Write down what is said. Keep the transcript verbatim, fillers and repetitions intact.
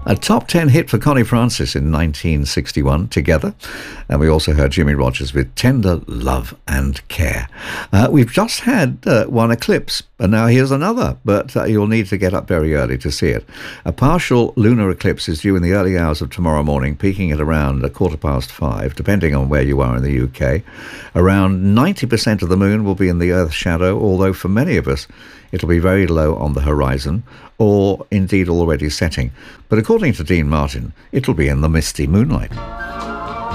A top ten hit for Connie Francis in nineteen sixty-one, Together. And we also heard Jimmy Rogers with Tender Love and Care. Uh, we've just had uh, one eclipse, and now here's another, but uh, you'll need to get up very early to see it. A partial lunar eclipse is due in the early hours of tomorrow morning, peaking at around a quarter past five, depending on where you are in the U K. Around ninety percent of the moon will be in the Earth's shadow, although for many of us it'll be very low on the horizon, or indeed already setting. But according to Dean Martin, it'll be in the misty moonlight.